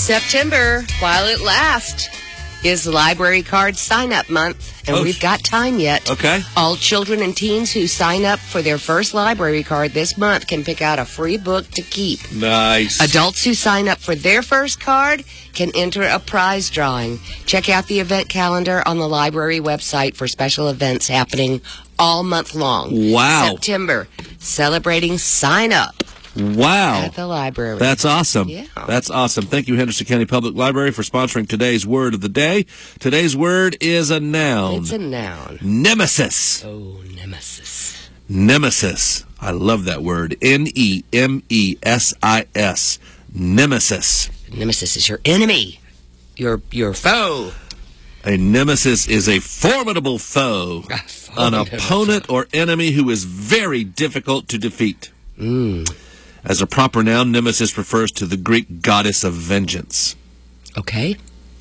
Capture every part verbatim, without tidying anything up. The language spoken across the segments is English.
September, while it lasts, is Library Card Sign-Up Month, and oh, we've got time yet. Okay. All children and teens who sign up for their first library card this month can pick out a free book to keep. Nice. Adults who sign up for their first card can enter a prize drawing. Check out the event calendar on the library website for special events happening all month long. Wow. September, celebrating sign-up. Wow. At the library. That's awesome. Yeah. That's awesome. Thank you, Henderson County Public Library, for sponsoring today's word of the day. Today's word is a noun. It's a noun. Nemesis. Oh, nemesis. Nemesis. I love that word. N E M E S I S. Nemesis. Nemesis is your enemy. Your your foe. A nemesis is a formidable foe. A An formidable opponent foe. or enemy who is very difficult to defeat. Mm. As a proper noun, nemesis refers to the Greek goddess of vengeance. Okay.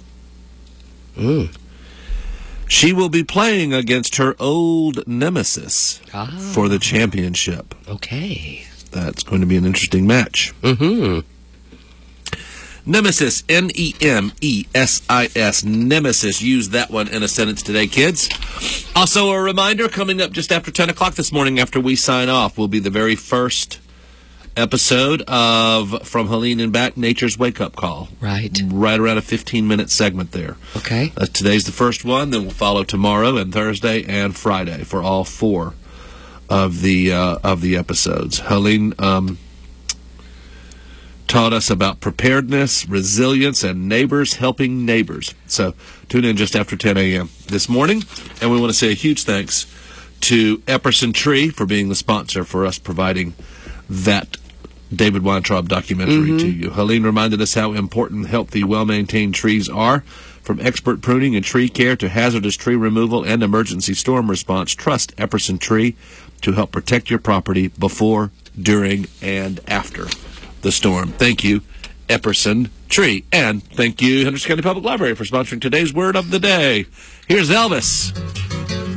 Mm. She will be playing against her old nemesis Ah. for the championship. Okay. That's going to be an interesting match. Mm-hmm. Nemesis, N E M E S I S, nemesis. Use that one in a sentence today, kids. Also, a reminder, coming up just after ten o'clock this morning after we sign off will be the very first episode of From Helene and Back, Nature's Wake Up Call. Right. Right around a fifteen-minute segment there. Okay. Uh, today's the first one, then we'll follow tomorrow and Thursday and Friday for all four of the uh, of the episodes. Helene um, taught us about preparedness, resilience, and neighbors helping neighbors. So tune in just after ten a.m. this morning, and we want to say a huge thanks to Epperson Tree for being the sponsor for us providing that David Weintraub documentary Mm-hmm. to you. Helene reminded us how important healthy, well-maintained trees are. From expert pruning and tree care to hazardous tree removal and emergency storm response, trust Epperson Tree to help protect your property before, during, and after the storm. Thank you, Epperson Tree. And thank you, Henderson County Public Library, for sponsoring today's word of the day. Here's Elvis.